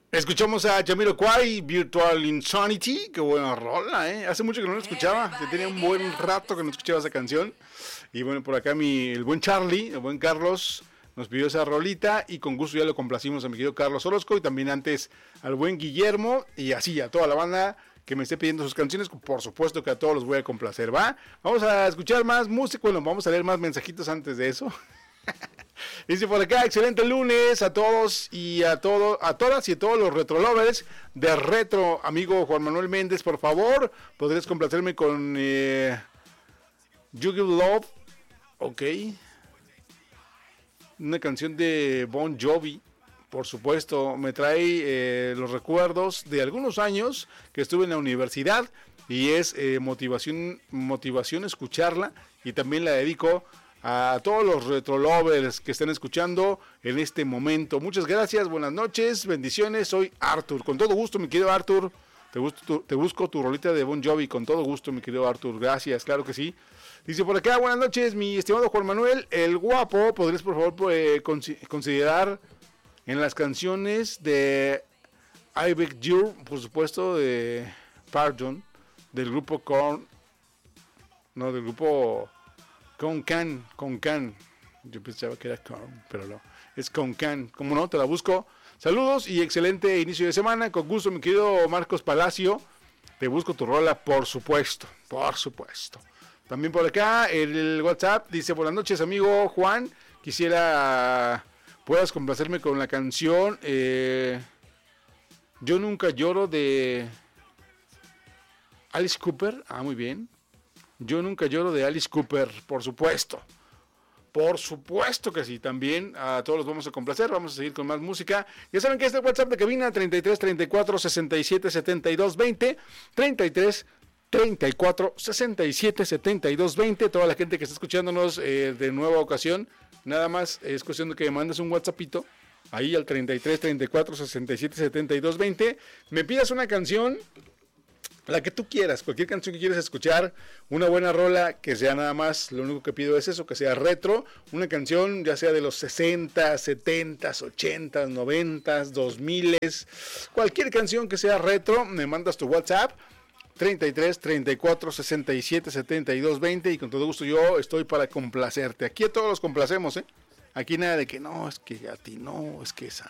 Escuchamos a Jamiroquai, Virtual Insanity. Qué buena rola, ¿eh? Hace mucho que no la escuchaba. Ya tenía un buen rato que no escuchaba esa canción. Y bueno, por acá el buen Charlie, el buen Carlos, nos pidió esa rolita. Y con gusto ya lo complacimos a mi querido Carlos Orozco. Y también antes al buen Guillermo. Y así a toda la banda que me esté pidiendo sus canciones. Por supuesto que a todos los voy a complacer, ¿va? Vamos a escuchar más música. Bueno, vamos a leer más mensajitos antes de eso. Dice por acá, excelente lunes a todos y a todas y a todos los retrolovers de retro, amigo Juan Manuel Méndez, por favor, podrías complacerme con You Give Love, ok, una canción de Bon Jovi, por supuesto, me trae los recuerdos de algunos años que estuve en la universidad y es motivación escucharla y también la dedico a todos los retrolovers que están escuchando en este momento. Muchas gracias, buenas noches, bendiciones, soy Arthur. Con todo gusto, mi querido Arthur, te busco tu rolita de Bon Jovi, con todo gusto, mi querido Arthur, gracias, claro que sí. Dice por acá, buenas noches, mi estimado Juan Manuel, el guapo, ¿podrías por favor considerar en las canciones de I Beg You, por supuesto, de Pardon, del grupo Korn, no, del grupo... Con Can. Yo pensaba que era Korn, pero no. Es Con Can. Como no, te la busco. Saludos y excelente inicio de semana. Con gusto, mi querido Marcos Palacio. Te busco tu rola, por supuesto. Por supuesto. También por acá, el WhatsApp dice: buenas noches, amigo Juan. Quisiera puedas complacerme con la canción Yo Nunca Lloro de Alice Cooper. Ah, muy bien. Yo Nunca Lloro de Alice Cooper, por supuesto. Por supuesto que sí, también a todos los vamos a complacer, vamos a seguir con más música. Ya saben que este WhatsApp de cabina 33 34 67 72 20, 33 34 67 72 20. Toda la gente que está escuchándonos de nueva ocasión, nada más es cuestión de que me mandes un WhatsAppito ahí al 33 34 67 72 20. Me pidas una canción, la que tú quieras, cualquier canción que quieras escuchar, una buena rola, que sea nada más, lo único que pido es eso, que sea retro, una canción ya sea de los 60, 70, 80, 90, 2000, cualquier canción que sea retro, me mandas tu WhatsApp, 33 34 67 72 20 y con todo gusto yo estoy para complacerte. Aquí a todos los complacemos, ¿eh? Aquí nada de que no, es que a ti no, es que esa